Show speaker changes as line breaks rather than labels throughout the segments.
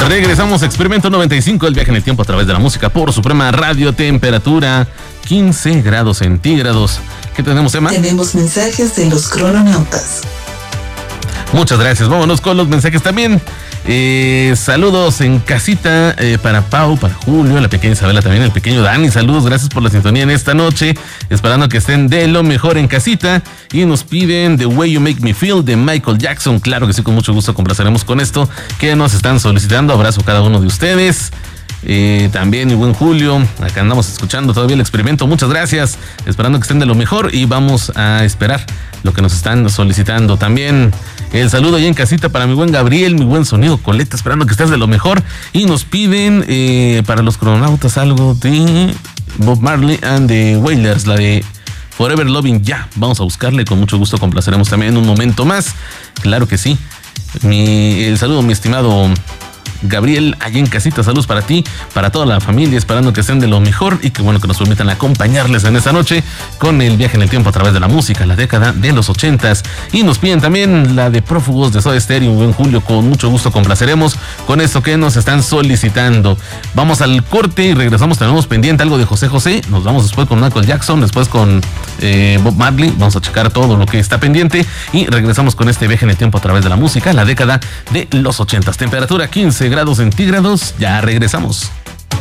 Regresamos a Experimento 95, el viaje en el tiempo a través de la música por Suprema Radio. Temperatura 15 grados centígrados. ¿Qué tenemos, Emma?
Tenemos mensajes de los crononautas.
Muchas gracias. Vámonos con los mensajes también. Saludos en casita para Pau, para Julio, la pequeña Isabela también, el pequeño Dani. Saludos, gracias por la sintonía en esta noche. Esperando que estén de lo mejor en casita. Y nos piden The Way You Make Me Feel de Michael Jackson. Claro que sí, con mucho gusto complaceremos con esto que nos están solicitando. Abrazo a cada uno de ustedes. También mi buen Julio, acá andamos escuchando todavía el experimento. Muchas gracias, esperando que estén de lo mejor y vamos a esperar lo que nos están solicitando. También el saludo ahí en casita para mi buen Gabriel, mi buen sonido Coleta, esperando que estés de lo mejor. Y nos piden para los crononautas algo de Bob Marley and the Wailers, la de Forever Loving Ya. Vamos a buscarle, con mucho gusto complaceremos también en un momento más. Claro que sí. El saludo, mi estimado Gabriel, allá en casita, saludos para ti, para toda la familia, esperando que estén de lo mejor y que bueno, que nos permitan acompañarles en esta noche con el viaje en el tiempo a través de la música, la década de los 80s. Y nos piden también la de Prófugos de Soda Stereo, buen Julio, con mucho gusto complaceremos con esto que nos están solicitando. Vamos al corte y regresamos, tenemos pendiente algo de José José, nos vamos después con Michael Jackson, después con Bob Marley, vamos a checar todo lo que está pendiente y regresamos con este viaje en el tiempo a través de la música, la década de los 80s. Temperatura 15 grados centígrados, ya regresamos.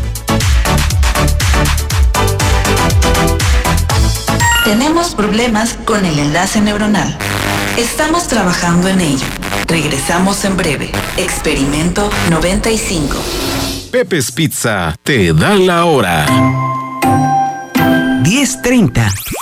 Tenemos problemas con el enlace neuronal. Estamos trabajando en ello. Regresamos en breve. Experimento 95.
Pepe's Pizza te da la hora.
10:30.